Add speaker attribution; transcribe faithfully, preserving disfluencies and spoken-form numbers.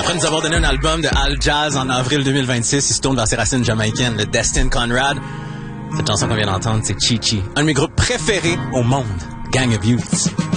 Speaker 1: Après nous avoir donné un album de Al Jazz en avril deux mille vingt-six, il se tourne vers ses racines jamaïcaines, le Destin Conrad. Cette chanson qu'on vient d'entendre, c'est Chi Chi, un de mes groupes préférés au monde, Gang of Youths.